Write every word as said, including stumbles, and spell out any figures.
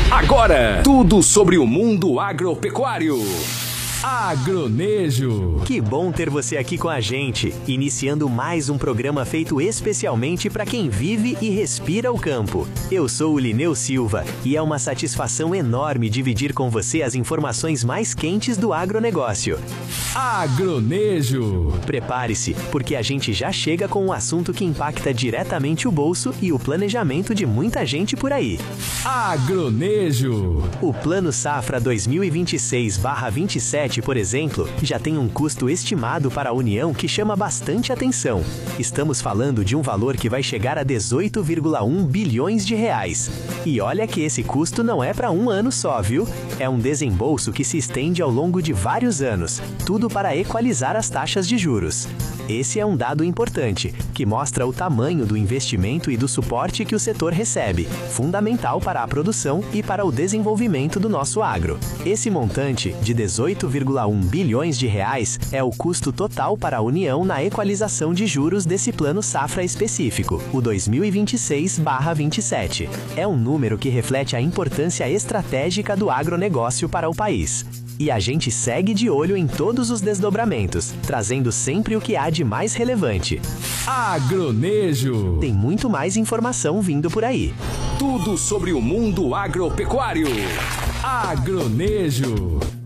Agora, tudo sobre o mundo agropecuário. Agronejo. Que bom ter você aqui com a gente, iniciando mais um programa feito especialmente para quem vive e respira o campo. Eu sou o Lineu Silva e é uma satisfação enorme dividir com você as informações mais quentes do agronegócio. Agronejo. Prepare-se, porque a gente já chega com um assunto que impacta diretamente o bolso e o planejamento de muita gente por aí. Agronejo. O Plano Safra dois mil e vinte e seis barra vinte e sete, por exemplo, já tem um custo estimado para a União que chama bastante atenção. Estamos falando de um valor que vai chegar a dezoito vírgula um bilhões de reais. E olha que esse custo não é para um ano só, viu? É um desembolso que se estende ao longo de vários anos, tudo para equalizar as taxas de juros. Esse é um dado importante, que mostra o tamanho do investimento e do suporte que o setor recebe, fundamental para a produção e para o desenvolvimento do nosso agro. Esse montante, de dezoito vírgula um bilhões de reais, é o custo total para a União na equalização de juros desse plano safra específico, o dois mil e vinte e seis barra vinte e sete. É um número que reflete a importância estratégica do agronegócio para o país. E a gente segue de olho em todos os desdobramentos, trazendo sempre o que há de mais relevante. Agronejo. Tem muito mais informação vindo por aí. Tudo sobre o mundo agropecuário. Agronejo.